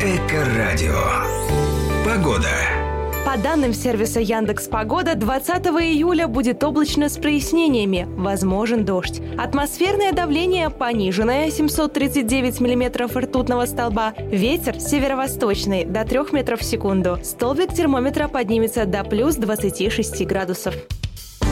Эко-радио. Погода. По данным сервиса Яндекс.Погода, 20 июля будет облачно с прояснениями, возможен дождь. Атмосферное давление пониженное, 739 миллиметров ртутного столба. Ветер северо-восточный, до 3 метров в секунду. Столбик термометра поднимется до плюс 26 градусов.